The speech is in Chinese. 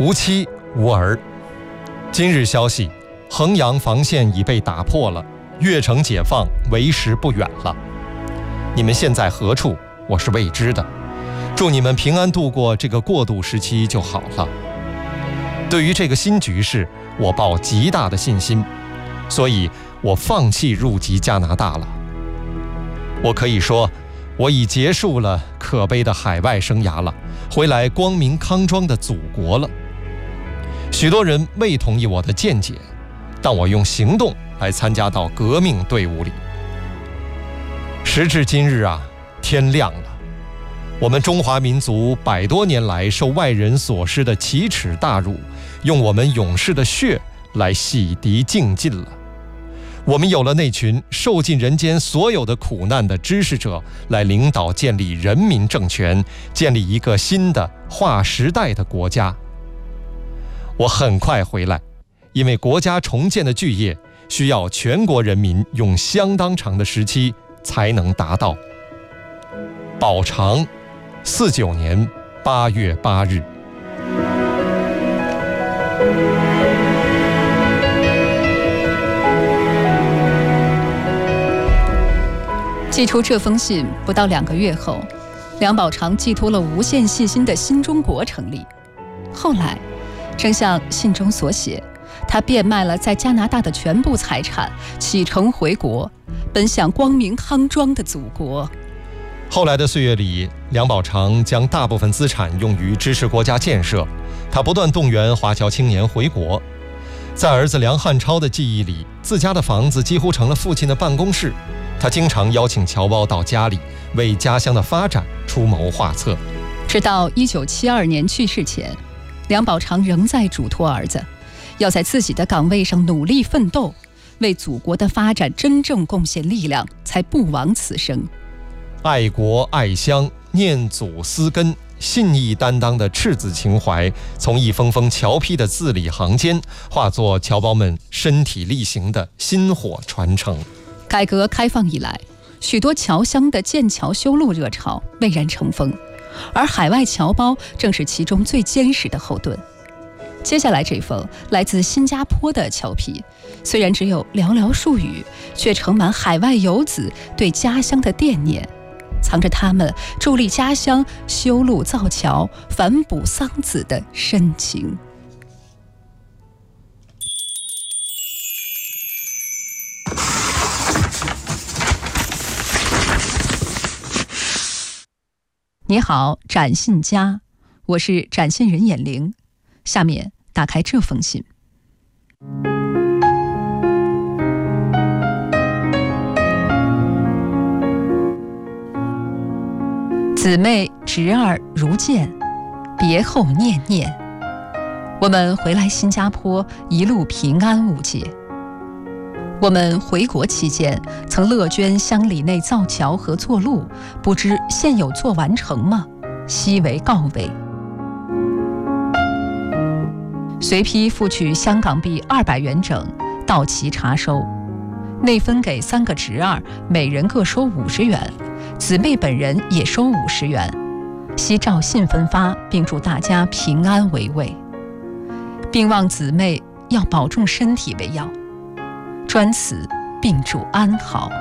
无妻无儿。今日消息，衡阳防线已被打破了，越城解放为时不远了。你们现在何处，我是未知的。祝你们平安度过这个过渡时期就好了。对于这个新局势，我抱极大的信心，所以我放弃入籍加拿大了。我可以说，我已结束了可悲的海外生涯了，回来光明康庄的祖国了。许多人未同意我的见解，但我用行动来参加到革命队伍里。时至今日啊，天亮了。我们中华民族100多年来受外人所施的奇耻大辱，用我们勇士的血来洗涤净尽了。我们有了那群受尽人间所有的苦难的知识者来领导建立人民政权，建立一个新的划时代的国家。我很快回来，因为国家重建的巨业需要全国人民用相当长的时期才能达到。宝长49年8月8日。 寄出这封信不到2个月后，梁宝长寄托了无限信心的新中国成立。后来，正像信中所写，他变卖了在加拿大的全部财产，启程回国，奔向光明康庄的祖国。 后来的岁月里，梁宝长将大部分资产用于支持国家建设，他不断动员华侨青年回国。在儿子梁汉超的记忆里，自家的房子几乎成了父亲的办公室。他经常邀请侨胞到家里，为家乡的发展出谋划策。 直到1972年去世前，梁宝长仍在嘱托儿子，要在自己的岗位上努力奋斗，为祖国的发展真正贡献力量，才不枉此生。 爱国爱乡、念祖思根、信义担当的赤子情怀，从一封封侨批的字里行间，化作侨胞们身体力行的薪火传承。 改革开放以来，许多侨乡的建桥修路热潮蔚然成风，而海外侨胞正是其中最坚实的后盾。接下来这封来自新加坡的侨批，虽然只有寥寥数语，却盛满海外游子对家乡的惦念，藏着他们助力家乡修路造桥、反哺桑梓的深情。你好，展信家，我是展信人眼玲。下面打开这封信。姊妹侄儿如见，别后念念。我们回来新加坡，一路平安无解。我们回国期间，曾乐捐乡里内造桥和做路，不知现有做完成吗？悉为告慰。随批付取香港币200元整，到期查收，内分给3个侄儿，每人各收50元，姊妹本人也收50元，悉照信分发，并祝大家平安为慰，并望姊妹要保重身体为要。专此并祝安好。